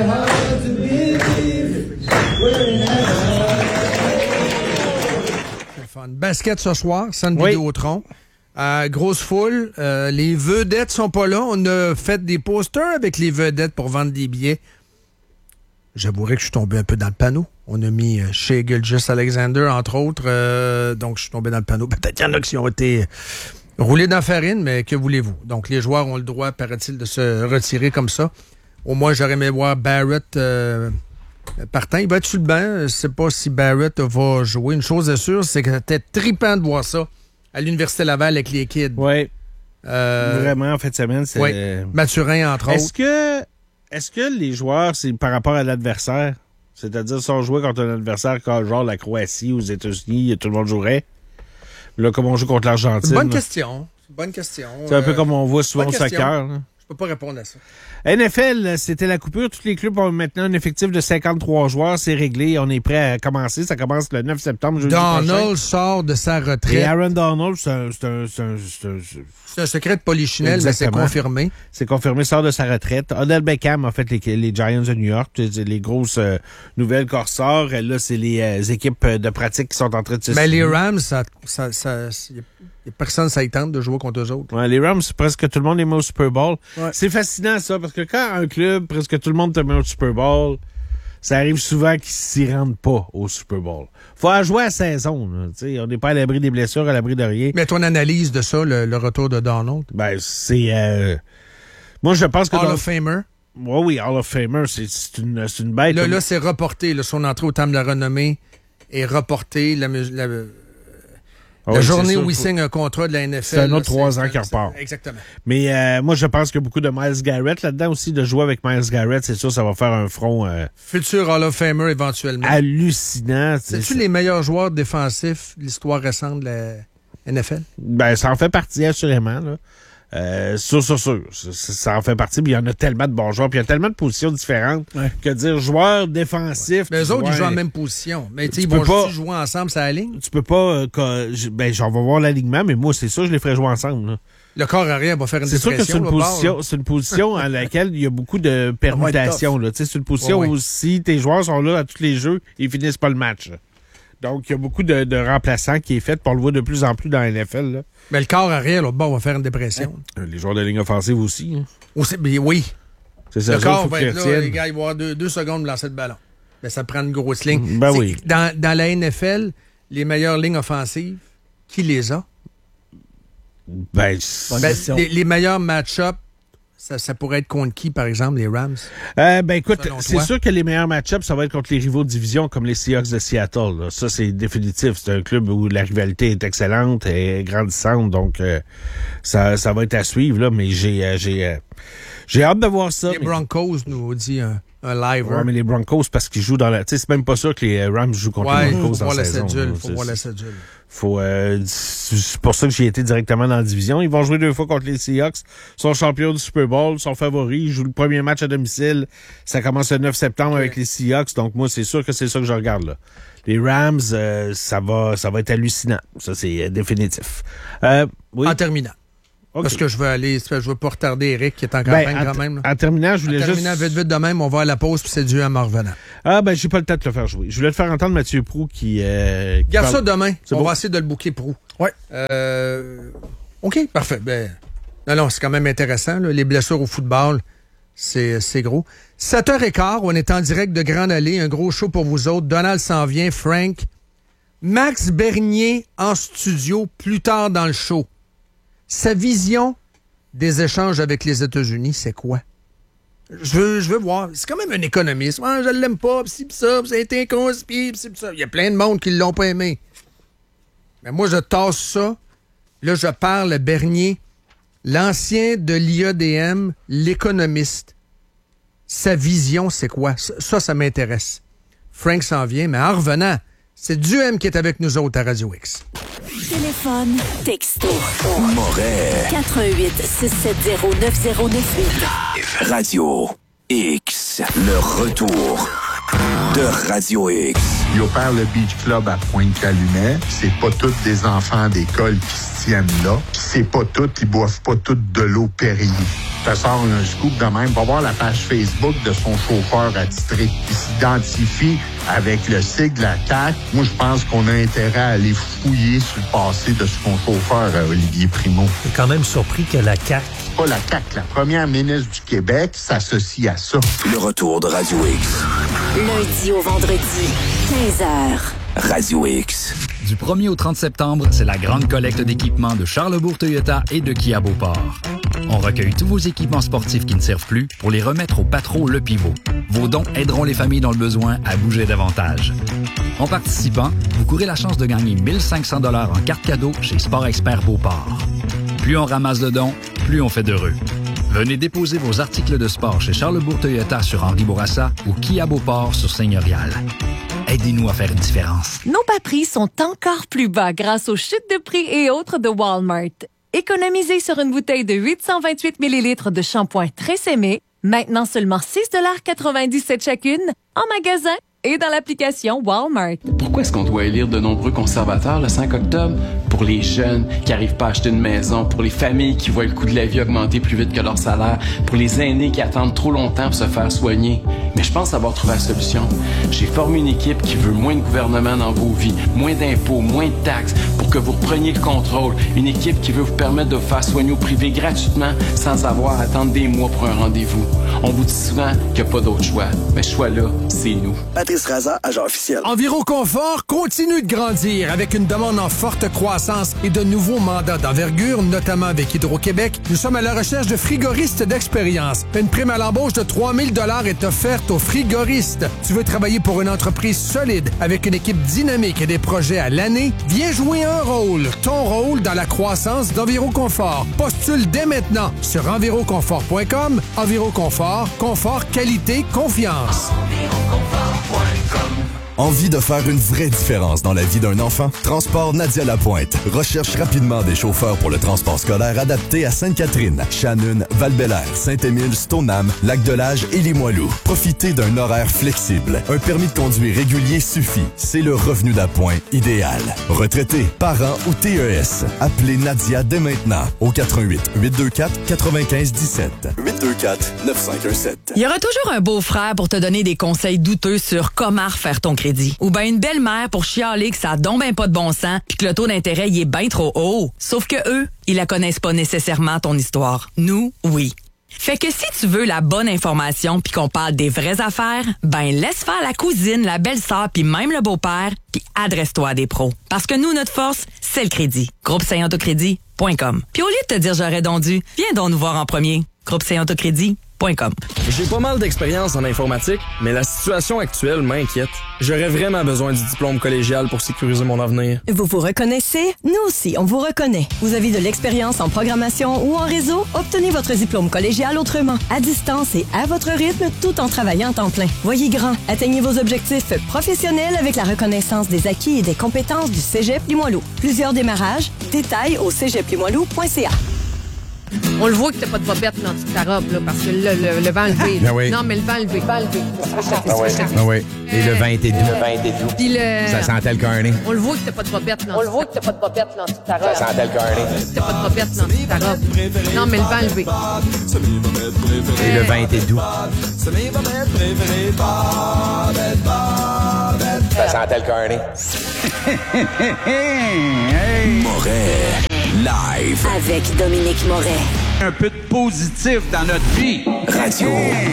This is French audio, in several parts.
Fun. Basket ce soir, Centre Vidéotron. Grosse foule. Les vedettes sont pas là. On a fait des posters avec les vedettes pour vendre des billets. J'avouerais que je suis tombé un peu dans le panneau. On a mis Shai Gilgeous-Alexander, entre autres. Donc, je suis tombé dans le panneau. Peut-être qu'il y en a qui ont été roulés dans la farine, mais que voulez-vous? Donc, les joueurs ont le droit, paraît-il, de se retirer comme ça. Au moins, j'aurais aimé voir Barrett partant. Il va être sur le banc. Je ne sais pas si Barrett va jouer. Une chose est sûre, c'est que c'était trippant de voir ça à l'Université Laval avec les kids. Oui. Vraiment, en fin de semaine, c'est... Oui. Mathurin, entre autres. Est-ce que les joueurs, c'est par rapport à l'adversaire? C'est-à-dire, si on jouait contre un adversaire comme genre la Croatie, aux États-Unis, tout le monde jouerait. Là, comme on joue contre l'Argentine. Bonne question. Bonne question. C'est un peu comme on voit souvent au soccer. Là. Je peux pas répondre à ça. NFL, c'était la coupure. Tous les clubs ont maintenant un effectif de 53 joueurs. C'est réglé. On est prêt à commencer. Ça commence le 9 septembre. Donald sort de sa retraite. Et Aaron Donald, c'est un secret de polichinelle, mais c'est confirmé. C'est confirmé, sort de sa retraite. Odell Beckham a fait les Giants de New York. Les grosses nouvelles qu'on ressort. Là, c'est les équipes de pratique qui sont en train de se... Mais les Rams, personne ça y tente de jouer contre eux autres. Ouais, les Rams, presque tout le monde les met au Super Bowl. Ouais. C'est fascinant, ça, parce que quand un club, presque tout le monde te met au Super Bowl, ça arrive souvent qu'ils s'y rendent pas au Super Bowl. Faut jouer à saison. Là, on n'est pas à l'abri des blessures, à l'abri de rien. Mais ton analyse de ça, le retour de Donald? Ben, c'est... Moi, je pense que... Hall of Famer? Oui, Hall of Famer, c'est une bête. Là, c'est reporté. Là, son entrée au Temple de la Renommée est reportée. La journée où il signe un contrat de la NFL. C'est un autre 3 ans qu'il repart. Exactement. Mais moi, je pense qu'il y a beaucoup de Myles Garrett là-dedans aussi. De jouer avec Myles Garrett, c'est sûr, ça va faire un front... Futur Hall of Famer, éventuellement. Hallucinant. C'est-tu les meilleurs joueurs défensifs de l'histoire récente de la NFL? Ben, ça en fait partie, assurément, là. Sûr. Ça en fait partie, puis il y en a tellement de bons joueurs, puis il y a tellement de positions différentes que dire joueur défensif. Mais eux autres, ils jouent en même position. Mais ils vont juste jouer ensemble, ça aligne. Tu peux pas. J'en vais voir l'alignement, mais moi, c'est ça, je les ferais jouer ensemble. Là. Le corps arrière va faire une dépression. C'est sûr que c'est une position à laquelle il y a beaucoup de permutations. C'est une position où si tes joueurs sont là à tous les jeux, ils finissent pas le match. Là. Donc, il y a beaucoup de remplaçants qui est fait, pour le voir de plus en plus dans la NFL. Là. Mais le corps arrière, l'autre bord, va faire une dépression. Les joueurs de ligne offensive aussi. Hein. Oui. C'est ça, le corps va être là, les gars, ils vont avoir 2 secondes de lancer le ballon. Mais ça prend une grosse ligne. Ben oui. Dans la NFL, les meilleures lignes offensives, qui les a? Les meilleurs match-ups, ça pourrait être contre qui, par exemple, les Rams? Écoute, c'est sûr que les meilleurs match-ups, ça va être contre les rivaux de division comme les Seahawks de Seattle. Là. Ça, c'est définitif. C'est un club où la rivalité est excellente et grandissante. Donc, ça va être à suivre. Là, mais j'ai hâte de voir ça. Les Broncos nous dit un live. Ouais, mais les Broncos, parce qu'ils jouent dans la... Tu sais, c'est même pas ça que les Rams jouent contre les Broncos dans la saison. Faut voir la cédule. C'est pour ça que j'ai été directement dans la division. Ils vont jouer 2 fois contre les Seahawks. Ils sont champions du Super Bowl, sont favoris. Ils jouent le premier match à domicile. Ça commence le 9 septembre avec les Seahawks. Donc, moi, c'est sûr que c'est ça que je regarde, là. Les Rams, ça va être hallucinant. Ça, c'est définitif. Oui. En terminant. Okay. Parce que je veux pas retarder Eric qui est en campagne quand même. Là. En terminant, je voulais juste... vite de même, on va à la pause puis c'est dû à m'en revenant. J'ai pas le temps de le faire jouer. Je voulais te faire entendre Mathieu Proulx qui garde ça demain. On va essayer de le booker Proulx. Ouais. OK, parfait. Non, c'est quand même intéressant. Là. Les blessures au football, c'est gros. 7h15, on est en direct de Grande Allée. Un gros show pour vous autres. Donald s'en vient, Frank. Max Bernier en studio plus tard dans le show. Sa vision des échanges avec les États-Unis, c'est quoi? Je veux voir. C'est quand même un économiste. Je l'aime pas, pis ci, pis ça, pis ça a été inconspié, pis ci, pis ça. Il y a plein de monde qui l'ont pas aimé. Mais moi, je tasse ça. Là, je parle à Bernier, l'ancien de l'IADM, l'économiste. Sa vision, c'est quoi? Ça m'intéresse. Frank s'en vient, mais en revenant, c'est Duhem qui est avec nous autres à Radio X. Téléphone, texto. Moret. 88-670-9098. Radio X. Le retour. de Radio X. Il opère le Beach Club à Pointe-Calumet. C'est pas tous des enfants d'école qui se tiennent là. Puis c'est pas tous, ils boivent pas toutes de l'eau Perrier. Ça sort un scoop de même. Va voir la page Facebook de son chauffeur attitré. Il s'identifie avec le sigle de la CAQ. Moi, je pense qu'on a intérêt à aller fouiller sur le passé de son chauffeur, Olivier Primo. Je suis quand même surpris que la CAQ... Pas la CAQ, la première ministre du Québec s'associe à ça. Le retour de Radio X. Lundi au vendredi, 15h. Radio X. Du 1er au 30 septembre, c'est la grande collecte d'équipements de Charlesbourg Toyota et de Kia Beauport. On recueille tous vos équipements sportifs qui ne servent plus pour les remettre au Patro Le Pivot. Vos dons aideront les familles dans le besoin à bouger davantage. En participant, vous courez la chance de gagner 1 500 $ en carte cadeau chez Sport Expert Beauport. Plus on ramasse de dons, plus on fait d'heureux. Venez déposer vos articles de sport chez Charlesbourg Toyota sur Henri Bourassa ou Kia Beauport sur Seigneurial. Aidez-nous à faire une différence. Nos bas prix sont encore plus bas grâce aux chutes de prix et autres de Walmart. Économisez sur une bouteille de 828 ml de shampoing Tresemmé, maintenant seulement 6,97 chacune, en magasin et dans l'application Walmart. Pourquoi est-ce qu'on doit élire de nombreux conservateurs le 5 octobre? Pour les jeunes qui n'arrivent pas à acheter une maison, pour les familles qui voient le coût de la vie augmenter plus vite que leur salaire, pour les aînés qui attendent trop longtemps pour se faire soigner. Mais je pense avoir trouvé la solution. J'ai formé une équipe qui veut moins de gouvernement dans vos vies, moins d'impôts, moins de taxes, pour que vous repreniez le contrôle. Une équipe qui veut vous permettre de vous faire soigner au privé gratuitement, sans avoir à attendre des mois pour un rendez-vous. On vous dit souvent qu'il n'y a pas d'autre choix. Mais ce choix-là, c'est nous. Patrice Raza, agent officiel. Enviroconfort continue de grandir avec une demande en forte croissance et de nouveaux mandats d'envergure, notamment avec Hydro-Québec. Nous sommes à la recherche de frigoristes d'expérience. Une prime à l'embauche de 3 000 $ est offerte aux frigoristes. Tu veux travailler pour une entreprise solide avec une équipe dynamique et des projets à l'année? Viens jouer un rôle, ton rôle dans la croissance d'Enviroconfort. Postule dès maintenant sur enviroconfort.com. Enviroconfort, confort, qualité, confiance. Envie de faire une vraie différence dans la vie d'un enfant? Transport Nadia Lapointe recherche rapidement des chauffeurs pour le transport scolaire adapté à Sainte-Catherine, Shannon, Val-Bélair, Saint-Émile, Stoneham, Lac-de-L'Âge et Limoilou. Profitez d'un horaire flexible. Un permis de conduire régulier suffit. C'est le revenu d'appoint idéal. Retraité, parents ou TES, appelez Nadia dès maintenant au 88 824 95 17 824 9517. Il y aura toujours un beau-frère pour te donner des conseils douteux sur comment refaire ton crédit. Ou bien une belle-mère pour chialer que ça a donc ben pas de bon sens puis que le taux d'intérêt il est bien trop haut. Sauf que eux, ils la connaissent pas nécessairement ton histoire. Nous, oui. Fait que si tu veux la bonne information puis qu'on parle des vraies affaires, ben laisse faire la cousine, la belle-sœur puis même le beau-père puis adresse-toi à des pros. Parce que nous, notre force, c'est le crédit. GroupeSaintAutocrédit.com. Puis au lieu de te dire j'aurais donc dû, viens donc nous voir en premier. GroupeSaintAutocrédit.com. J'ai pas mal d'expérience en informatique, mais la situation actuelle m'inquiète. J'aurais vraiment besoin du diplôme collégial pour sécuriser mon avenir. Vous vous reconnaissez? Nous aussi, on vous reconnaît. Vous avez de l'expérience en programmation ou en réseau? Obtenez votre diplôme collégial autrement, à distance et à votre rythme, tout en travaillant en temps plein. Voyez grand, atteignez vos objectifs professionnels avec la reconnaissance des acquis et des compétences du Cégep Limoilou. Plusieurs démarrages, détails au cégeplimoilou.ca. On le voit que t'as pas de bobette dans toute ta robe, là, parce que le vent levé. Ben oui. Non, mais le vent levé. Ah oui. Et le vent était doux. Puis ça sentait le cornet. On le voit que t'as pas de bobette dans toute ta robe. Ça sentait le cornet. T'as pas de bobette dans toute ta robe. Non, mais le vent levé. Et le vent était doux. Ça sentait le cornet. Moret. Live. Avec Dominique Moret. Un peu de positif dans notre vie. Radio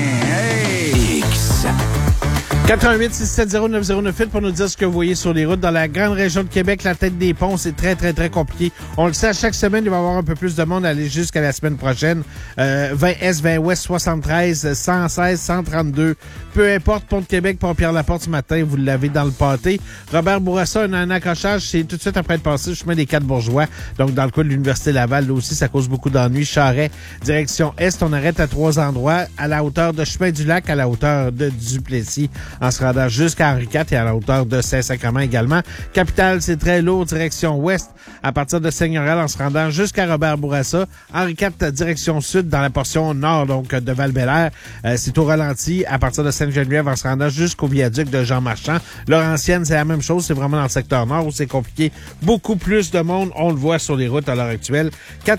X. 88 670 9098 pour nous dire ce que vous voyez sur les routes. Dans la grande région de Québec, la tête des ponts, c'est très, très, très compliqué. On le sait, à chaque semaine, il va y avoir un peu plus de monde aller jusqu'à la semaine prochaine. 20 Est, 20 Ouest, 73, 116, 132. Peu importe, Pont de Québec, Pont-Pierre-Laporte ce matin, vous l'avez dans le pâté. Robert Bourassa, un accrochage, c'est tout de suite après le passé, le chemin des 4 Bourgeois. Donc, dans le coin de l'Université Laval, là aussi, ça cause beaucoup d'ennuis. Charret, direction Est, on arrête à 3 endroits, à la hauteur de Chemin du Lac, à la hauteur de Duplessis. en se rendant jusqu'à Henri IV et à la hauteur de Saint-Sacrement également. Capitale, c'est très lourd, direction ouest, à partir de Seigneurial en se rendant jusqu'à Robert-Bourassa. Henri IV, direction sud, dans la portion nord, donc, de Val-Bélair. C'est au ralenti à partir de Sainte-Geneviève en se rendant jusqu'au viaduc de Jean-Marchand. Laurentienne, c'est la même chose, c'est vraiment dans le secteur nord où c'est compliqué. Beaucoup plus de monde, on le voit sur les routes à l'heure actuelle.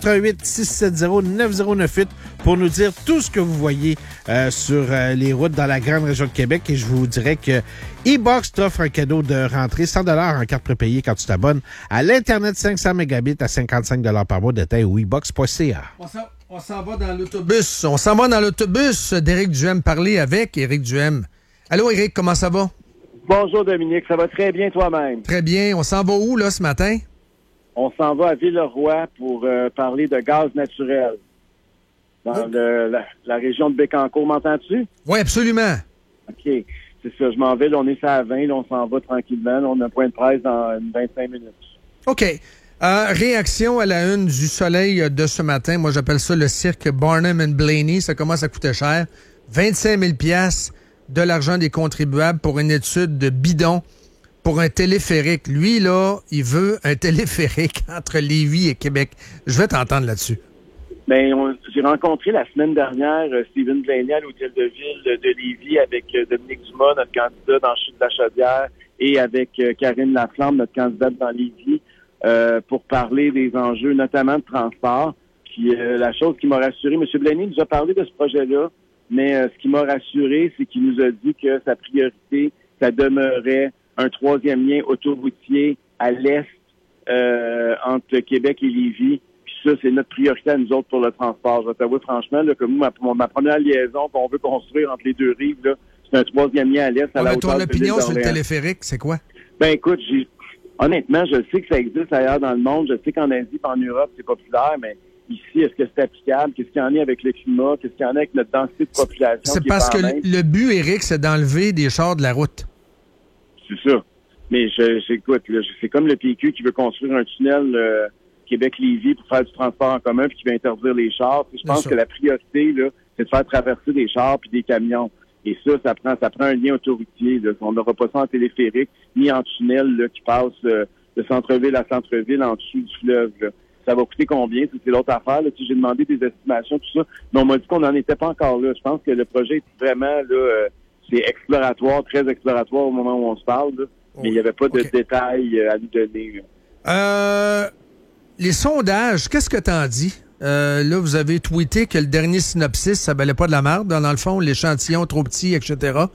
88-670-9098 pour nous dire tout ce que vous voyez sur les routes dans la grande région de Québec. Et je vous dirais que e-Box t'offre un cadeau de rentrée, 100 $ en carte prépayée quand tu t'abonnes à l'Internet 500 Mbit à 55 $ par mois. Détail au e-Box.ca. On s'en va dans l'autobus. On s'en va dans l'autobus d'Éric Duhem parler avec Éric Duhem. Allô, Éric, comment ça va? Bonjour, Dominique. Ça va très bien toi-même? Très bien. On s'en va où, là, ce matin? On s'en va à Villeroy pour parler de gaz naturel dans la région de Bécancour. M'entends-tu? Oui, absolument. OK. C'est ça. Je m'en vais. Là, on est sur la 20. Là, on s'en va tranquillement. Là, on a un point de presse dans 25 minutes. OK. Réaction à la une du Soleil de ce matin. Moi, j'appelle ça le cirque Barnum and Blaney. Ça commence à coûter cher. 25 000 $ de l'argent des contribuables pour une étude de bidon pour un téléphérique. Lui, là, il veut un téléphérique entre Lévis et Québec. Je vais t'entendre là-dessus. Bien, j'ai rencontré la semaine dernière Stephen Blaney à l'Hôtel de Ville de Lévis avec Dominique Dumas, notre candidat dans Chute de la Chaudière, et avec Karine Laflamme, notre candidate dans Lévis, pour parler des enjeux, notamment de transport. Puis la chose qui m'a rassuré, M. Blaney nous a parlé de ce projet-là, mais ce qui m'a rassuré, c'est qu'il nous a dit que sa priorité, ça demeurait un troisième lien autoroutier à l'est entre Québec et Lévis. Puis ça, c'est notre priorité à nous autres pour le transport. Je vais t'avouer franchement là, que moi, ma première liaison qu'on veut construire entre les deux rives, là, c'est un troisième lien à l'est à la hauteur de l'île d'Orléans. Ton opinion sur le téléphérique, c'est quoi? Ben écoute, honnêtement, je sais que ça existe ailleurs dans le monde. Je sais qu'en Asie et en Europe, c'est populaire, mais ici, est-ce que c'est applicable? Qu'est-ce qu'il y en a avec le climat? Qu'est-ce qu'il y en a avec notre densité de population? C'est parce que le but, Éric, c'est d'enlever des chars de la route. C'est ça. Mais j'écoute, c'est comme le PQ qui veut construire un tunnel Québec-Lévis pour faire du transport en commun puis qui veut interdire les chars. Je pense que la priorité, là, c'est de faire traverser des chars puis des camions. Et ça prend un lien autoroutier. Là. On n'aura pas ça en téléphérique ni en tunnel là, qui passe de centre-ville à centre-ville en dessous du fleuve. Là. Ça va coûter combien? C'est l'autre affaire. Là. J'ai demandé des estimations, tout ça. Mais on m'a dit qu'on n'en était pas encore là. Je pense que le projet est vraiment là, c'est exploratoire, très exploratoire au moment où on se parle. Là. Mais il n'y avait pas de détails à nous donner. Les sondages, qu'est-ce que t'en dis? Là, vous avez tweeté que le dernier synopsis, ça valait pas de la merde. Dans le fond, l'échantillon trop petit, etc.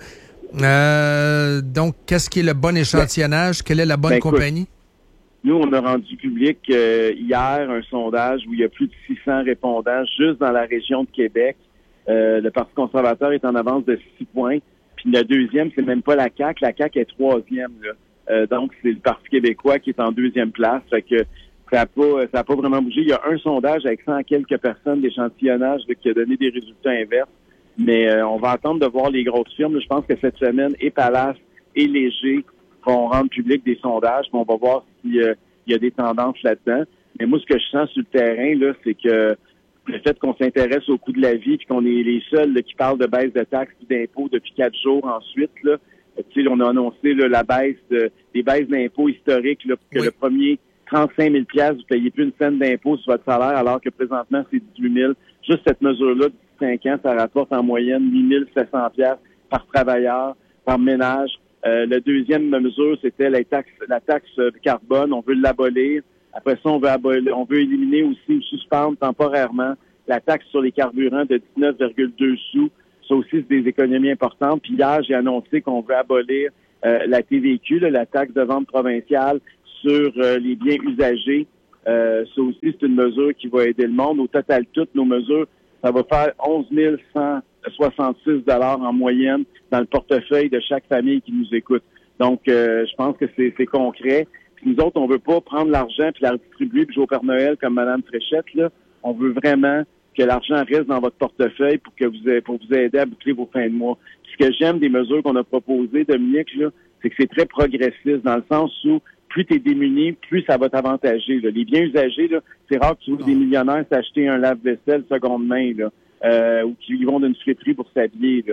Donc, qu'est-ce qui est le bon échantillonnage? Quelle est la bonne compagnie? Nous, on a rendu public hier un sondage où il y a plus de 600 répondants juste dans la région de Québec. Le Parti conservateur est en avance de 6 points. Puis la deuxième, c'est même pas la CAQ. La CAQ est troisième. Là. Donc, c'est le Parti québécois qui est en deuxième place. Fait que ça a pas vraiment bougé. Il y a un sondage avec 100 quelques personnes d'échantillonnage qui a donné des résultats inverses. Mais on va attendre de voir les grosses firmes. Je pense que cette semaine, et Palace et Léger vont rendre public des sondages. On va voir s'il y a des tendances là-dedans. Mais moi, ce que je sens sur le terrain, là, c'est que le fait qu'on s'intéresse au coût de la vie puis qu'on est les seuls là, qui parlent de baisse de taxes et d'impôts depuis 4 jours ensuite, là, on a annoncé là, la baisse des baisses d'impôts historiques là, pour que le premier 35 000 $, vous payez plus une scène d'impôt sur votre salaire alors que présentement, c'est 18 000. Juste cette mesure-là, depuis 5 ans, ça rapporte en moyenne 8 700 $ par travailleur, par ménage. La deuxième mesure, c'était la taxe carbone. On veut l'abolir. Après ça, on veut éliminer aussi ou suspendre temporairement la taxe sur les carburants de 19,2 sous. Ça aussi, c'est des économies importantes. Puis hier, j'ai annoncé qu'on veut abolir la TVQ, là, la taxe de vente provinciale sur les biens usagés. Ça aussi, c'est une mesure qui va aider le monde. Au total, toutes nos mesures, ça va faire 11 166 $ en moyenne dans le portefeuille de chaque famille qui nous écoute. Donc, je pense que c'est concret. Puis nous autres, on veut pas prendre l'argent puis la redistribuer puis jouer au Père Noël comme Mme Fréchette, là. On veut vraiment que l'argent reste dans votre portefeuille pour vous aider à boucler vos fins de mois. Puis ce que j'aime des mesures qu'on a proposées, Dominique, là, c'est que c'est très progressiste dans le sens où plus tu es démuni, plus ça va t'avantager. Là. Les biens usagés, là, c'est rare que tu vois des millionnaires s'acheter un lave-vaisselle seconde main, là, ou qui vont d'une friterie pour s'habiller. Là.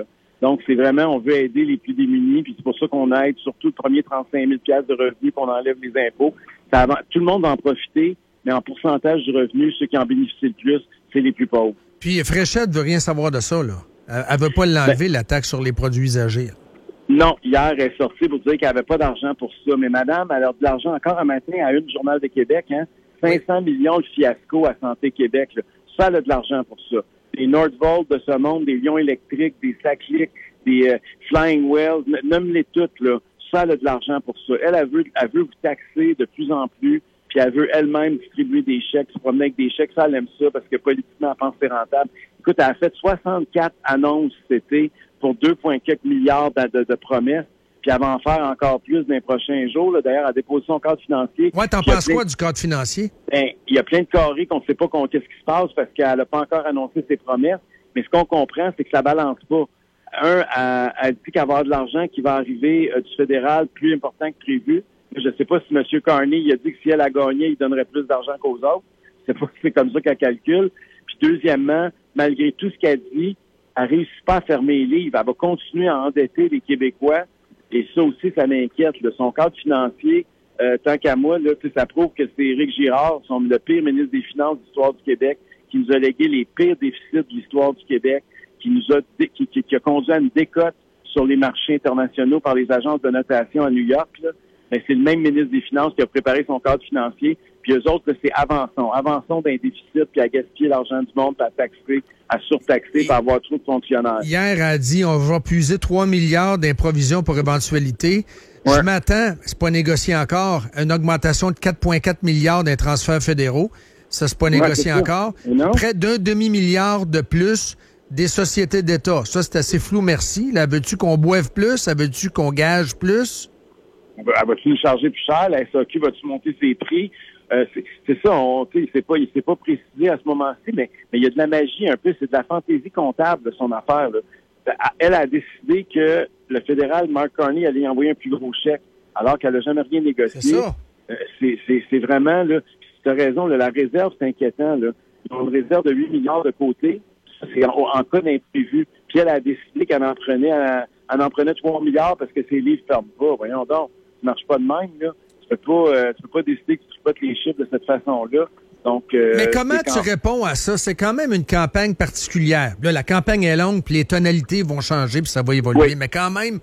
Donc, c'est vraiment, on veut aider les plus démunis, puis c'est pour ça qu'on aide surtout le premier 35 000 $ de revenus, qu'on enlève les impôts. Tout le monde va en profiter, mais en pourcentage du revenu, ceux qui en bénéficient le plus, c'est les plus pauvres. Puis Fréchette veut rien savoir de ça, là. Elle veut pas l'enlever, la taxe sur les produits usagés. Non, hier, elle est sortie pour dire qu'elle avait pas d'argent pour ça. Mais madame, elle a de l'argent encore un matin à une Journal de Québec, hein. 500 millions de fiasco à Santé Québec, là. Ça, elle a de l'argent pour ça. Des Nordvolt de ce monde, des Lions électriques, des Saclic, des Flying Wells, nomme-les toutes, là. Ça, elle a de l'argent pour ça. Elle veut vous taxer de plus en plus, puis elle veut elle-même distribuer des chèques, se promener avec des chèques. Ça, elle aime ça parce que politiquement, elle pense que c'est rentable. Écoute, elle a fait 64 annonces cet été pour 2,4 milliards de promesses, puis elle va en faire encore plus dans les prochains jours. Là. D'ailleurs, elle a déposé son cadre financier. Ouais, t'en penses quoi du cadre financier? Ben, il y a plein de carrés qu'on ne sait pas qu'est-ce qui se passe parce qu'elle n'a pas encore annoncé ses promesses. Mais ce qu'on comprend, c'est que ça balance pas. Elle dit qu'elle va avoir de l'argent qui va arriver du fédéral plus important que prévu. Je ne sais pas si M. Carney il a dit que si elle a gagné, il donnerait plus d'argent qu'aux autres. Je ne sais pas si c'est comme ça qu'elle calcule. Puis deuxièmement, malgré tout ce qu'elle dit, elle ne réussit pas à fermer les livres. Elle va continuer à endetter les Québécois. Et ça aussi, ça m'inquiète. Là. Son cadre financier, tant qu'à moi, là, ça prouve que c'est Éric Girard, le pire ministre des Finances de l'histoire du Québec, qui nous a légué les pires déficits de l'histoire du Québec, qui a conduit à une décote sur les marchés internationaux par les agences de notation à New York. Là. Ben, c'est le même ministre des Finances qui a préparé son cadre financier. Puis eux autres, là, c'est avançons d'un déficit, puis à gaspiller l'argent du monde, puis à taxer, à surtaxer, puis à avoir trop de fonctionnaires. Hier, elle a dit on va puiser 3 milliards d'improvisions pour éventualité. Ouais. Je m'attends, c'est pas négocié encore, à une augmentation de 4,4 milliards des transferts fédéraux. Ça, c'est pas négocié encore. Près d'un demi-milliard de plus des sociétés d'État. Ça, c'est assez flou, merci. Là, veux-tu qu'on boive plus? Veux-tu qu'on gage plus? Elle va-tu nous charger plus cher? La SAQ va-tu monter ses prix? C'est ça, il s'est pas précisé à ce moment-ci, mais il y a de la magie un peu, c'est de la fantaisie comptable de son affaire. Là. Elle a décidé que le fédéral, Mark Carney, allait envoyer un plus gros chèque, alors qu'elle n'a jamais rien négocié. C'est ça. C'est vraiment, là, tu as raison, là, la réserve, c'est inquiétant. Là. Ils ont une réserve de 8 milliards de côté, ça, c'est en cas d'imprévu. Puis elle a décidé qu'elle en prenait 3 milliards parce que ses livres ne ferment pas. Voyons donc, ça ne marche pas de même, là. Tu peux pas décider que tu tripotes les chiffres de cette façon-là. Donc, mais comment tu réponds à ça? C'est quand même une campagne particulière. Là, la campagne est longue, puis les tonalités vont changer, puis ça va évoluer. Oui. Mais quand même,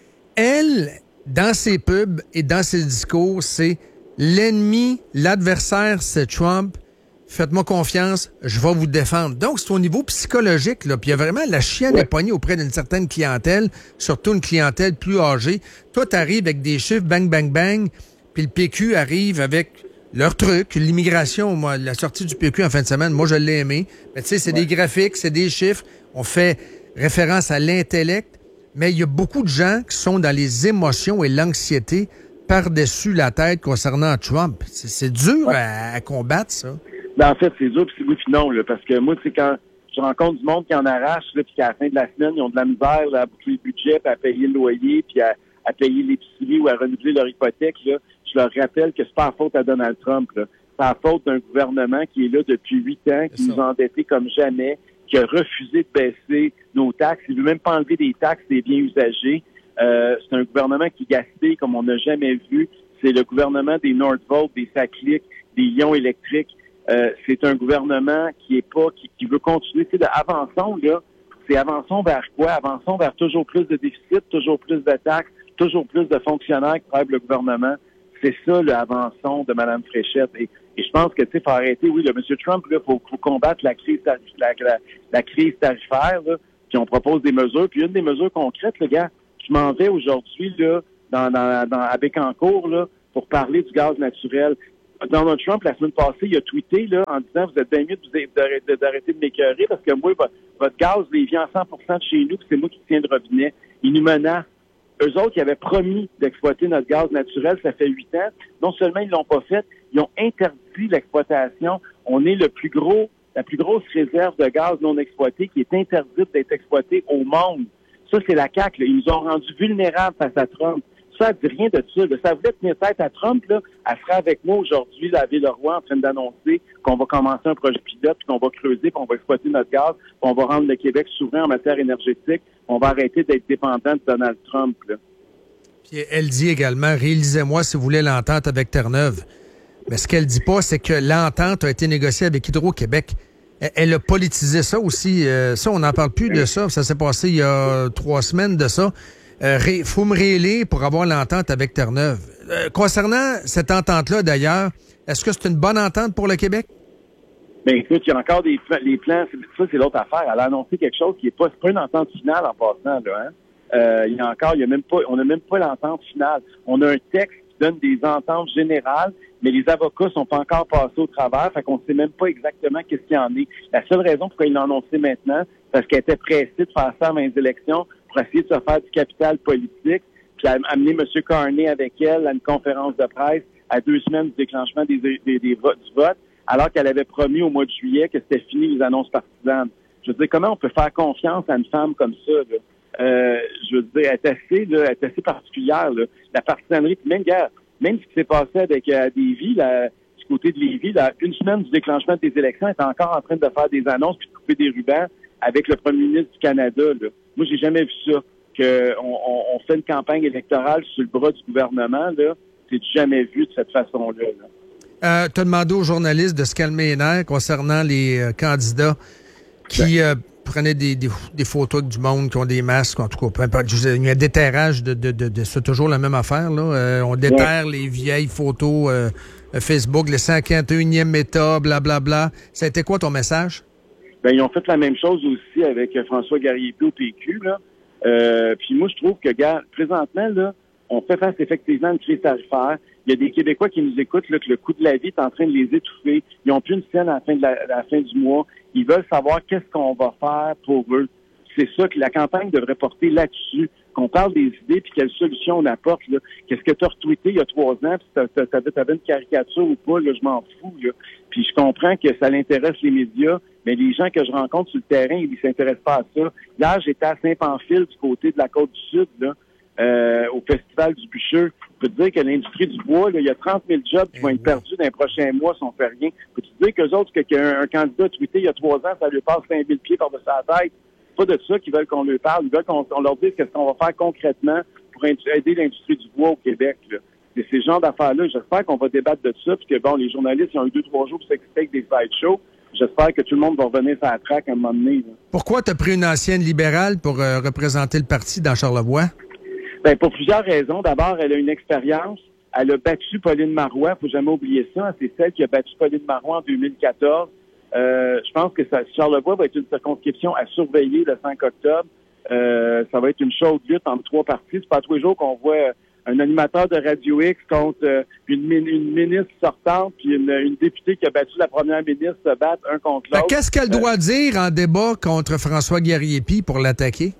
elle, dans ses pubs et dans ses discours, c'est l'ennemi, l'adversaire, c'est Trump. Faites-moi confiance, je vais vous défendre. Donc, c'est au niveau psychologique, là. Puis il y a vraiment la chienne est pognée auprès d'une certaine clientèle, surtout une clientèle plus âgée. Toi, tu arrives avec des chiffres bang, bang, bang. Puis le PQ arrive avec leur truc, l'immigration, moi, la sortie du PQ en fin de semaine, moi, je l'ai aimé. Mais tu sais, c'est des graphiques, c'est des chiffres. On fait référence à l'intellect. Mais il y a beaucoup de gens qui sont dans les émotions et l'anxiété par-dessus la tête concernant Trump. C'est dur à combattre, ça. Ben, en fait, c'est dur, puis c'est oui, puis non, là, parce que moi, tu sais, quand je rencontre du monde qui en arrache, là, puis qu'à la fin de la semaine, ils ont de la misère là, à boucler le budget, puis à payer le loyer, puis à payer l'épicerie ou à renouveler leur hypothèque, là, je leur rappelle que c'est pas la faute à Donald Trump, là. C'est la faute d'un gouvernement qui est là depuis 8 ans, qui nous a endettés comme jamais, qui a refusé de baisser nos taxes. Il veut même pas enlever des taxes des biens usagés. C'est un gouvernement qui gaspille comme on n'a jamais vu. C'est le gouvernement des Nordvolt, des Saclic, des Lions électriques. C'est un gouvernement qui veut continuer. Tu sais, avançons, là. C'est avançons vers quoi? Avançons vers toujours plus de déficit, toujours plus de taxes, toujours plus de fonctionnaires qui travaillent le gouvernement. C'est ça, le avançons de Mme Fréchette. Et je pense que, tu sais, faut arrêter, oui, le M. Trump, là, faut combattre la crise tarifaire, là, puis on propose des mesures. Puis une des mesures concrètes, le gars, je m'en vais aujourd'hui, là, à Bécancour, là, pour parler du gaz naturel. Donald Trump, la semaine passée, il a tweeté, là, en disant, vous êtes bien mieux d'arrêter de m'écœurer parce que moi, votre gaz, il vient à 100% de chez nous, puis c'est moi qui tiens le robinet. Il nous menace. Eux autres, ils avaient promis d'exploiter notre gaz naturel, ça fait 8 ans. Non seulement ils l'ont pas fait, ils ont interdit l'exploitation. On est la plus grosse réserve de gaz non exploité qui est interdite d'être exploitée au monde. Ça, c'est la CAQ, là. Ils nous ont rendus vulnérables face à Trump. ça, elle dit rien de ça. Là. Ça voulait tenir tête à Trump, là. Elle sera avec moi aujourd'hui, la Ville-Roi, en train d'annoncer qu'on va commencer un projet pilote, puis qu'on va creuser, puis on va exploiter notre gaz, puis on va rendre le Québec souverain en matière énergétique, puis on va arrêter d'être dépendant de Donald Trump, là. Puis elle dit également, réalisez-moi si vous voulez l'entente avec Terre-Neuve. Mais ce qu'elle dit pas, c'est que l'entente a été négociée avec Hydro-Québec. Elle a politisé ça aussi. Ça, on n'en parle plus de ça. Ça s'est passé il y a 3 semaines de ça. Faut me réélire pour avoir l'entente avec Terre-Neuve. Concernant cette entente-là, d'ailleurs, est-ce que c'est une bonne entente pour le Québec? Bien, écoute, il y a encore les plans. Ça, c'est l'autre affaire. Elle a annoncé quelque chose qui n'est pas une entente finale en passant, là, hein? On n'a même pas l'entente finale. On a un texte qui donne des ententes générales, mais les avocats sont pas encore passés au travers, fait qu'on ne sait même pas exactement qu'est-ce qu'il y en est. La seule raison pourquoi ils l'ont annoncé maintenant, c'est parce qu'elle était pressée de faire ça avant les élections pour essayer de se faire du capital politique, puis amener M. Carney avec elle à une conférence de presse à 2 semaines du déclenchement du vote, alors qu'elle avait promis au mois de juillet que c'était fini les annonces partisanes. Je veux dire, comment on peut faire confiance à une femme comme ça, là? Je veux dire, elle est assez particulière, là. La partisanerie, même ce qui s'est passé avec Lévis, du côté de Lévis, là, 1 semaine du déclenchement des élections, elle est encore en train de faire des annonces puis de couper des rubans avec le premier ministre du Canada, là. Moi, j'ai jamais vu ça, qu'on fait une campagne électorale sur le bras du gouvernement, là. C'est jamais vu de cette façon-là, là. Tu as demandé aux journalistes de se calmer les nerfs concernant les candidats qui prenaient des photos avec du monde qui ont des masques, en tout cas. Il y a un déterrage c'est toujours la même affaire, là. On déterre les vieilles photos Facebook, le 51e État, blablabla. Ça a été quoi ton message? Ben, ils ont fait la même chose aussi avec François Garriépi au PQ, là. Puis moi, je trouve que, présentement, là, on fait face effectivement à une crise tarifaire. Il y a des Québécois qui nous écoutent, là, que le coût de la vie est en train de les étouffer. Ils n'ont plus une scène à la fin du mois. Ils veulent savoir qu'est-ce qu'on va faire pour eux. C'est ça que la campagne devrait porter là-dessus, qu'on parle des idées puis quelles solutions on apporte, là. Qu'est-ce que tu as retweeté il y a 3 ans puis t'avais une caricature ou pas, là, je m'en fous, là. Puis je comprends que ça l'intéresse les médias, mais les gens que je rencontre sur le terrain, ils s'intéressent pas à ça. Hier, j'étais à Saint-Pamphile, du côté de la Côte-du-Sud, là. Au Festival du Bûcheux. Je peux te dire que l'industrie du bois, là, il y a 30 000 jobs qui vont être perdus dans les prochains mois si on fait rien. Peux-tu te dire qu'eux autres, qu'un candidat a tweeté il y a 3 ans, ça lui passe 5 000 pieds par-dessus la tête? C'est pas de ça qu'ils veulent qu'on leur parle. Ils veulent qu'on leur dise qu'est-ce qu'on va faire concrètement pour aider l'industrie du bois au Québec, là. C'est ces genres d'affaires-là. J'espère qu'on va débattre de ça, puis que, bon, les journalistes, ils ont eu 2-3 jours pour s'expliquer avec des sideshows. J'espère que tout le monde va revenir sur la traque à un moment donné, là. Pourquoi tu as pris une ancienne libérale pour représenter le parti dans Charlevoix? Ben, pour plusieurs raisons. D'abord, elle a une expérience. Elle a battu Pauline Marois. Faut jamais oublier ça. C'est celle qui a battu Pauline Marois en 2014. Je pense que Charlevoix va être une circonscription à surveiller le 5 octobre. Ça va être une chaude lutte entre 3 partis. C'est pas tous les jours qu'on voit un animateur de Radio X contre une ministre sortante puis une députée qui a battu la première ministre se battre un contre l'autre. Qu'est-ce qu'elle doit dire en débat contre François Garriépi pour l'attaquer?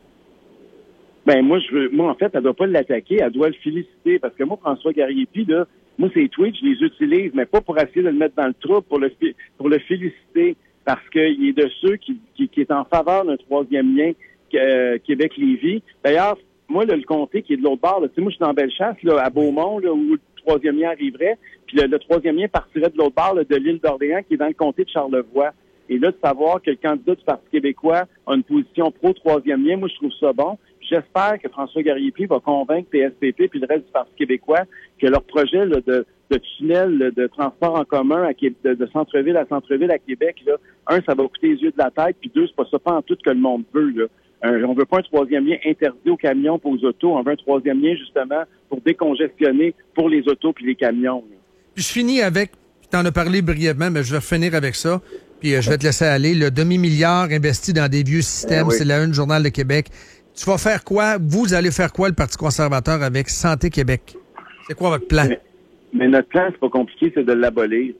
Ben moi, en fait, elle doit pas l'attaquer, elle doit le féliciter. Parce que moi, François Garriépi, là, moi, ses tweets, je les utilise, mais pas pour essayer de le mettre dans le trou, pour le féliciter. Parce qu'il est de ceux qui est en faveur d'un 3e lien Québec-Lévis. D'ailleurs, moi, là, le comté qui est de l'autre bord, là, tu sais, moi, je suis dans Bellechasse, là, à Beaumont, là, où le 3e lien arriverait. Puis le 3e lien partirait de l'autre bord, là, de l'île d'Orléans, qui est dans le comté de Charlevoix. Et là, de savoir que le candidat du Parti québécois a une position pro-3e lien, moi, je trouve ça bon. J'espère que François Garriépi va convaincre PSPP puis le reste du Parti québécois que leur projet là, de tunnel de transport en commun de centre-ville à centre-ville à Québec, là, 1, ça va coûter les yeux de la tête, puis 2, c'est pas ça pas en tout que le monde veut, là. On veut pas un 3e lien interdit aux camions pour aux autos, on veut un 3e lien justement pour décongestionner pour les autos puis les camions, là. Puis je finis avec, tu en as parlé brièvement, mais je vais finir avec ça, puis je vais te laisser aller. Le demi-milliard investi dans des vieux systèmes, c'est la Une Journal de Québec. Tu vas faire quoi? Vous allez faire quoi, le Parti conservateur, avec Santé Québec? C'est quoi votre plan? Mais notre plan, c'est pas compliqué, c'est de l'abolir.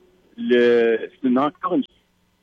Encore une...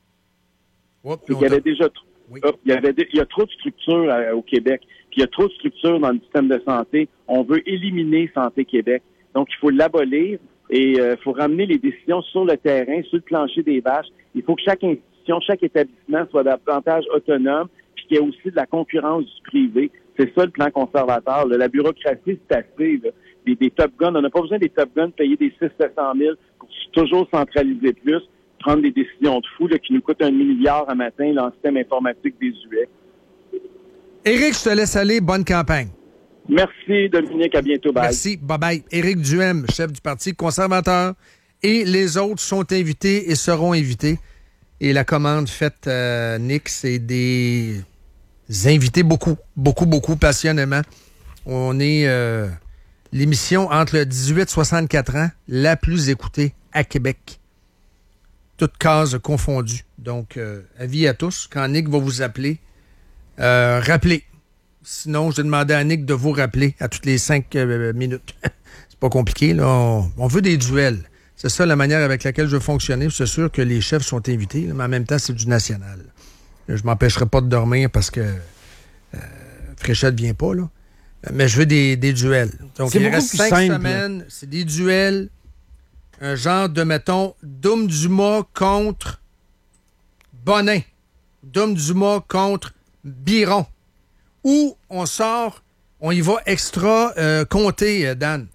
Il y avait déjà il y a trop de structures au Québec, puis il y a trop de structures dans le système de santé. On veut éliminer Santé Québec. Donc, il faut l'abolir et il faut ramener les décisions sur le terrain, sur le plancher des vaches. Il faut que chaque institution, chaque établissement soit davantage autonome, puis qu'il y ait aussi de la concurrence du privé. C'est ça le plan conservateur, là. La bureaucratie, c'est assez, là. des Top Guns. On n'a pas besoin des Top Guns payer des 600-700 000 pour toujours centraliser plus, prendre des décisions de fous là, qui nous coûtent $1 milliard à matin là, en système informatique désuet. Éric, je te laisse aller. Bonne campagne. Merci, Dominique. À bientôt. Bye. Merci. Bye-bye. Éric Duhem, chef du Parti conservateur. Et les autres sont invités et seront invités. Et la commande faite, Nick, c'est des invités beaucoup, passionnément. On est l'émission entre le 18-64 ans, la plus écoutée à Québec. Toutes cases confondues. Donc, avis à tous. Quand Nick va vous appeler, rappelez. Sinon, je vais demander à Nick de vous rappeler à toutes les 5 minutes. C'est pas compliqué, là. On veut des duels. C'est ça la manière avec laquelle je veux fonctionner. C'est sûr que les chefs sont invités, là, mais en même temps, c'est du national. Je m'empêcherai pas de dormir parce que Fréchette vient pas, là. Mais je veux des duels. Donc, il reste 5 semaines. C'est des duels. Un genre de, mettons, Dom Dumas contre Bonin. Dom Dumas contre Biron. Ou on sort, on y va extra compté, Dan.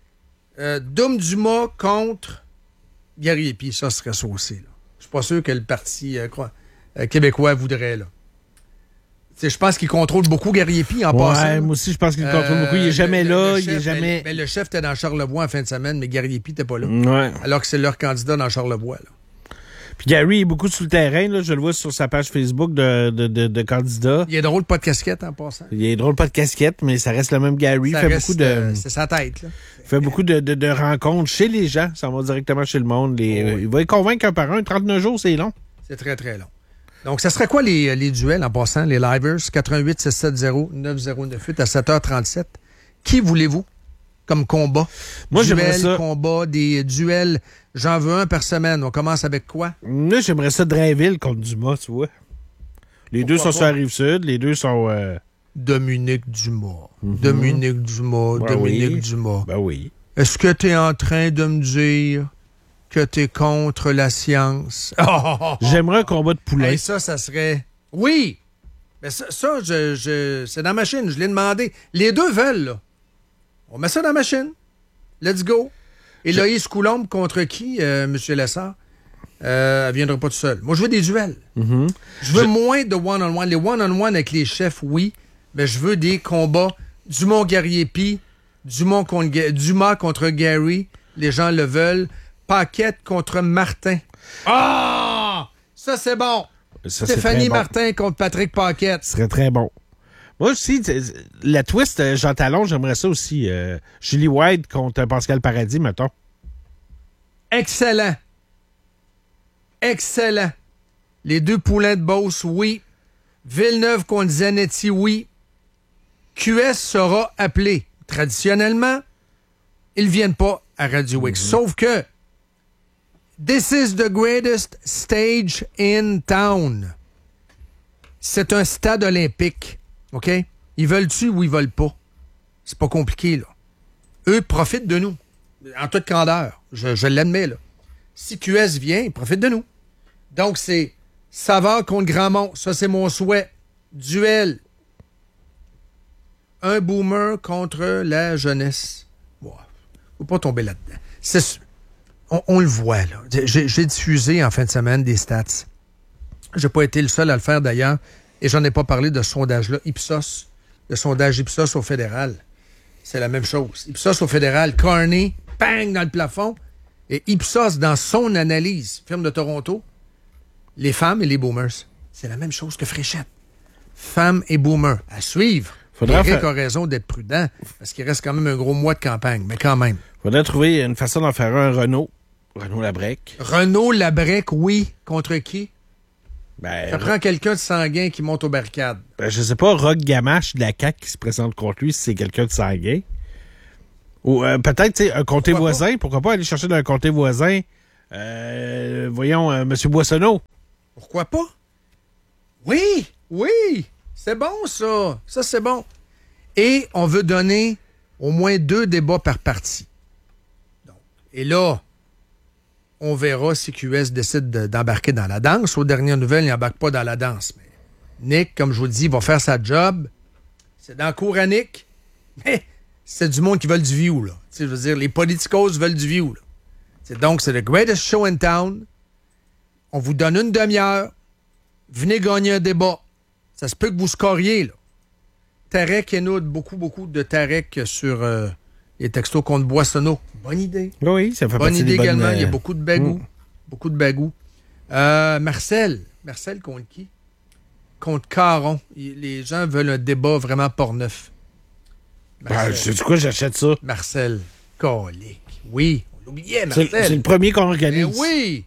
Dom Dumas contre Gary Epi, ça serait saucé. Là. Je suis pas sûr que le Parti québécois voudrait. Là. Je pense qu'il contrôle beaucoup Gary Epi en passant. Ouais, moi aussi, je pense qu'il contrôle beaucoup. Il est jamais là, il est jamais... Mais le chef était dans Charlevoix en fin de semaine, mais Gary Epi n'était pas là. Ouais. Alors que c'est leur candidat dans Charlevoix. Là. Puis Gary est beaucoup sur le terrain, là. Je le vois sur sa page Facebook de candidat. Il est drôle, pas de casquette en passant. Il est drôle, pas de casquette, mais ça reste le même Gary. Ça fait reste, beaucoup de... c'est sa tête, là. Il fait beaucoup de rencontres chez les gens. Ça va directement chez le monde. Il va les convaincre un par un. 39 jours, c'est long. C'est très, très long. Donc, ça serait quoi les duels en passant, les livers? 88-670-9098 à 7h37. Qui voulez-vous comme combat? Moi, j'aimerais ça. Combat, des duels. J'en veux un par semaine. On commence avec quoi? Moi, j'aimerais ça Drainville contre Dumas, tu vois. Les deux sont sur la Rive-Sud. Les deux sont... Dominique Dumas. Dominique Dumas. Ben Dominique oui. Dumas. Ben oui. Est-ce que tu es en train de me dire que tu es contre la science? J'aimerais un combat de poulain. Et ça serait... Oui! Mais ça c'est dans la machine. Je l'ai demandé. Les deux veulent, là. On met ça dans la machine. Let's go. Et Loïs Coulombe contre qui, M. Lessard? Elle viendra pas tout seul. Moi, je veux des duels. Je veux moins de one-on-one. Les one-on-one avec les chefs, oui, mais je veux des combats. Dumont-Gariepi, Dumas contre Gary. Les gens le veulent. Paquette contre Martin. Ah! Ça, c'est bon. Ça, Stéphanie bon. Martin contre Patrick Paquette. Ce serait très bon. Moi aussi, la twist, Jean Talon, j'aimerais ça aussi. Julie White contre Pascal Paradis, mettons. Excellent. Excellent. Les deux poulains de Beauce, oui. Villeneuve contre Zanetti, oui. QS sera appelé. Traditionnellement, ils ne viennent pas à Radio X. Sauf que this is the greatest stage in town. C'est un stade olympique. OK? Ils veulent-tu ou ils veulent pas? C'est pas compliqué, là. Eux profitent de nous. En toute candeur. Je l'admets, là. Si QS vient, ils profitent de nous. Donc, c'est Savard contre Grandmont. Ça, c'est mon souhait. Duel. Un boomer contre la jeunesse. Wow. Faut pas tomber là-dedans. On le voit, là. J'ai diffusé en fin de semaine des stats. J'ai pas été le seul à le faire, d'ailleurs. Et j'en ai pas parlé de ce sondage-là. Ipsos. Le sondage Ipsos au fédéral. C'est la même chose. Ipsos au fédéral. Carney, bang, dans le plafond. Et Ipsos, dans son analyse, firme de Toronto, les femmes et les boomers. C'est la même chose que Fréchette. Femmes et boomers. À suivre. Eric a raison d'être prudent, parce qu'il reste quand même un gros mois de campagne, mais quand même. Faudrait trouver une façon d'en faire un Renault Labrec. Renault Labrec, oui. Contre qui? Ben, ça prend quelqu'un de sanguin qui monte aux barricades. Ben, je sais pas, Roch Gamache de la CAQ qui se présente contre lui, si c'est quelqu'un de sanguin. Ou peut-être, tu sais, un comté voisin. Pourquoi pas aller chercher d'un comté voisin, voyons, M. Boissonneau. Pourquoi pas? Oui, oui, c'est bon ça. Ça, c'est bon. Et on veut donner au moins 2 débats par parti. Donc, et là, on verra si QS décide d'embarquer dans la danse. Aux dernières nouvelles, il n'embarque pas dans la danse. Mais Nick, comme je vous dis, va faire sa job. C'est dans le cours à Nick. Mais c'est du monde qui veut du view, là. Tu sais, je veux dire, les politicos veulent du view, là. Donc, c'est le greatest show in town. On vous donne une demi-heure. Venez gagner un débat. Ça se peut que vous scoriez, là. Tarek énoute beaucoup de Tarek sur les textos contre Boissonneau. Bonne idée. Oui, ça fait bonne partie idée des également. bonnes, Il y a beaucoup de bagou. Beaucoup de bagou. Marcel contre qui? Contre Caron. Les gens veulent un débat vraiment porneuf. C'est du quoi j'achète ça? Marcel. Colique. Oui, on l'oubliait, Marcel. C'est le premier qu'on organise. Mais oui!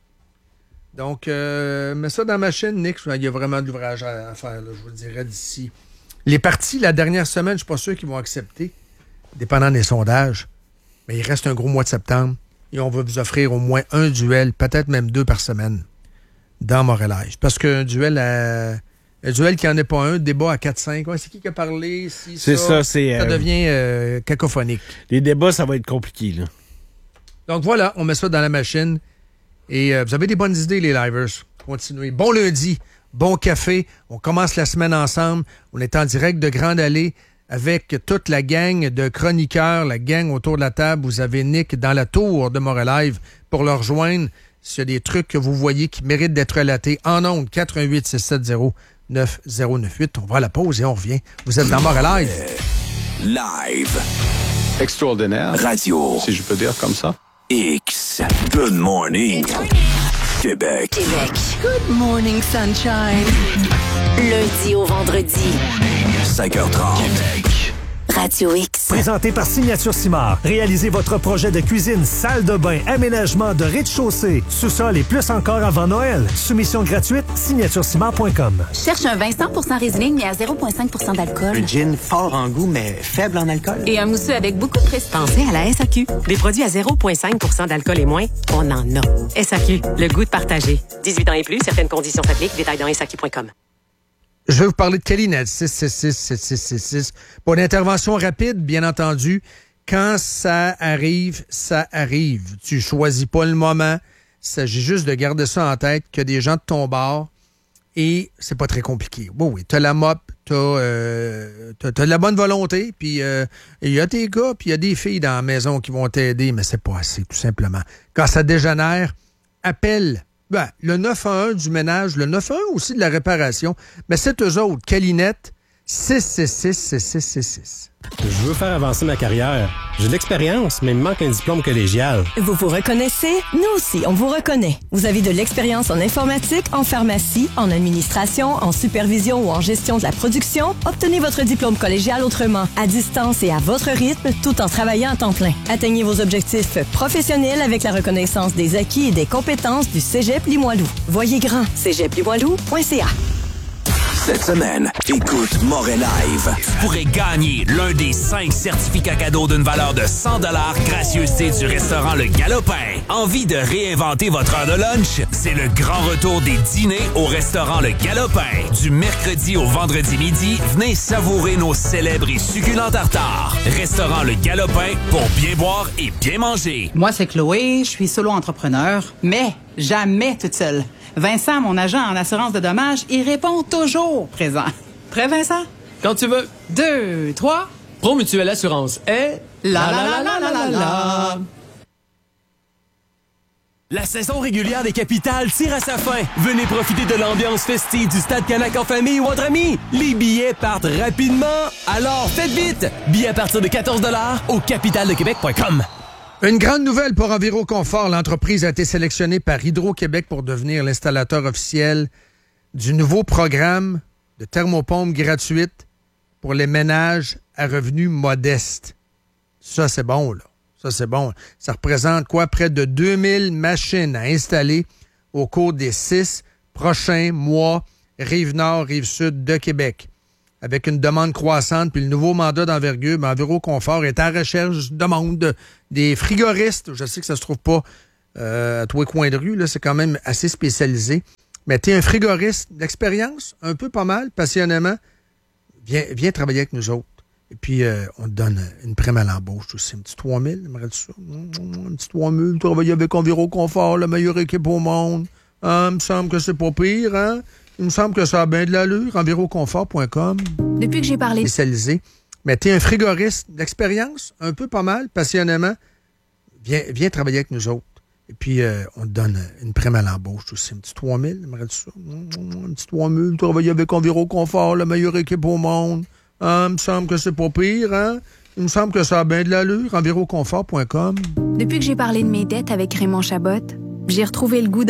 Donc, mets ça dans ma chaîne, Nick. Il y a vraiment de l'ouvrage à faire, là, je vous le dirais d'ici. Les partis, la dernière semaine, je ne suis pas sûr qu'ils vont accepter, dépendant des sondages. Mais il reste un gros mois de septembre et on va vous offrir au moins un duel, peut-être même 2 par semaine, dans Montréal. Parce qu'un duel qui n'en est pas un, débat à 4-5. Ouais, c'est qui a parlé? C'est ça, ça devient cacophonique. Les débats, ça va être compliqué, là. Donc voilà, on met ça dans la machine. Et vous avez des bonnes idées, les livers. Continuez. Bon lundi, bon café. On commence la semaine ensemble. On est en direct de Grande Allée avec toute la gang de chroniqueurs, la gang autour de la table. Vous avez Nick dans la tour de Montréal Live pour le rejoindre. S'il y a des trucs que vous voyez qui méritent d'être relatés, en ondes, 88-670-9098. On va à la pause et on revient. Vous êtes dans Montréal Live. Live. Extraordinaire. Radio. Si je peux dire comme ça. X. Good morning. Québec. Good morning, sunshine. Lundi au vendredi. 5h30. Radio X. Présenté par Signature Simard. Réalisez votre projet de cuisine, salle de bain, aménagement de rez-de-chaussée, sous-sol et plus encore avant Noël. Soumission gratuite, signaturesimard.com. Cherche un vin 100% Riesling, mais à 0,5% d'alcool. Un gin fort en goût, mais faible en alcool. Et un mousseux avec beaucoup de prestige. Pensez à la SAQ. Des produits à 0,5% d'alcool et moins, on en a. SAQ, le goût de partager. 18 ans et plus, certaines conditions s'appliquent. Détails dans SAQ.com. Je vais vous parler de Calinette, 666. Pour une intervention rapide, bien entendu. Quand ça arrive, ça arrive. Tu choisis pas le moment. Il s'agit juste de garder ça en tête, qu'il y a des gens de ton bord et c'est pas très compliqué. Bon, oui, t'as la mop, t'as de la bonne volonté, puis il y a des gars, puis il y a des filles dans la maison qui vont t'aider, mais c'est pas assez, tout simplement. Quand ça dégénère, appelle le 911 du ménage, le 911 aussi de la réparation, mais c'est eux autres, Calinette, 666-6666. Je veux faire avancer ma carrière. J'ai de l'expérience, mais il me manque un diplôme collégial. Vous vous reconnaissez? Nous aussi, on vous reconnaît. Vous avez de l'expérience en informatique, en pharmacie, en administration, en supervision ou en gestion de la production? Obtenez votre diplôme collégial autrement, à distance et à votre rythme, tout en travaillant à temps plein. Atteignez vos objectifs professionnels avec la reconnaissance des acquis et des compétences du Cégep Limoilou. Voyez grand, cégeplimoilou.ca. Cette semaine, écoute Montréal Live. Tu pourrais gagner l'un des 5 certificats cadeaux d'une valeur de 100 $, gracieuseté du restaurant Le Galopin. Envie de réinventer votre heure de lunch? C'est le grand retour des dîners au restaurant Le Galopin. Du mercredi au vendredi midi, venez savourer nos célèbres et succulents tartares. Restaurant Le Galopin pour bien boire et bien manger. Moi, c'est Chloé, je suis solo-entrepreneur, mais jamais toute seule. Vincent, mon agent en assurance de dommages, il répond toujours présent. Prêt, Vincent? Quand tu veux. 2, 3. Promutuelle Assurance est... La. La saison régulière des Capitales tire à sa fin. Venez profiter de l'ambiance festive du Stade Canac en famille ou entre amis. Les billets partent rapidement, alors faites vite. Billets à partir de 14 $ au capitaledequebec.com. Une grande nouvelle pour Enviroconfort. L'entreprise a été sélectionnée par Hydro-Québec pour devenir l'installateur officiel du nouveau programme de thermopompe gratuite pour les ménages à revenus modestes. Ça, c'est bon, là. Ça, c'est bon. Ça représente quoi? Près de 2000 machines à installer au cours des 6 prochains mois, Rive-Nord, Rive-Sud de Québec. Avec une demande croissante, puis le nouveau mandat d'envergure, Enviroconfort est à recherche de monde, des frigoristes. Je sais que ça se trouve pas à tous les coins de rue, là, c'est quand même assez spécialisé. Mais tu es un frigoriste d'expérience, un peu pas mal, passionnément. Viens travailler avec nous autres. Et puis, on te donne une prime à l'embauche aussi. Un petit 3 000, aimerais-tu ça? Un petit 3 000, travailler avec Enviroconfort, la meilleure équipe au monde. Ah, il me semble que c'est pas pire, hein? Il me semble que ça a bien de l'allure. Enviroconfort.com. Depuis que j'ai parlé... Spécialisé. mais tu es un frigoriste d'expérience, un peu pas mal, passionnément, viens travailler avec nous autres. Et puis, on te donne une prime à l'embauche aussi. Un petit 3 000, aimerais-tu ça? Un petit 3 000, travailler avec Enviroconfort, la meilleure équipe au monde. Ah, il me semble que c'est pas pire, hein? Il me semble que ça a bien de l'allure. Enviroconfort.com. Depuis que j'ai parlé de mes dettes avec Raymond Chabot, j'ai retrouvé le goût